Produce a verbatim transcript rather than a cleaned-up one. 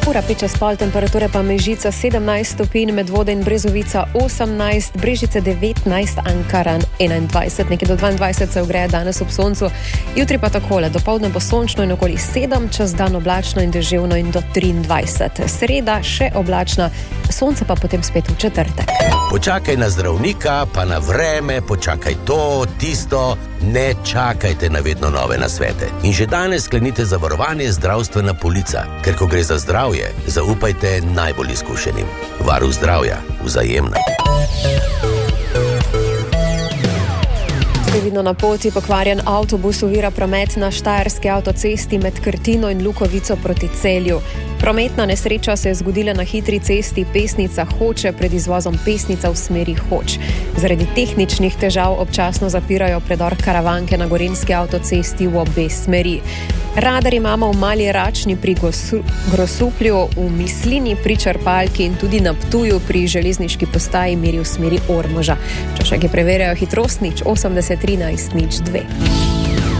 Ura pet čez pol, temperature pa Mežica sedemnajst stopinj, Medvode in Brezovica osemnajst, Brežice devetnajst, Ankaran enaindvajset, nekaj do dvaindvajset se ogreje danes ob soncu. Jutri pa takole, dopoldne bo sončno in okoli sedem, čez dan oblačno in deževno in do triindvajset. Sreda še oblačna, sonce pa potem spet v četrtek. Počakaj na zdravnika, pa na vreme, počakaj to, tisto, ne čakajte na vedno nove nasvete. In že danes sklenite zavarovanje zdravstvena polica, ker ko gre za zdravje, zaupajte najbolj izkušenim. Varuh zdravja, Vzajemna. Vidno na poti pokvarjen avtobus ovira promet na štajerski avtocesti med Krtino in Lukovico proti Celju. Prometna nesreča se je zgodila na hitri cesti Pesnica-Hoče pred izvozom Pesnica v smeri Hoč. Zaradi tehničnih težav občasno zapirajo predor Karavanke na gorenjski avtocesti v obe smeri. Radar imamo v Mali Račni pri Grosuplju, v Mislini pri Črpalki in tudi na Ptuju pri železniški postaji meri v smeri Ormoža. Čašek je preverjajo hitrost nič osemdeset trinajst nič dve.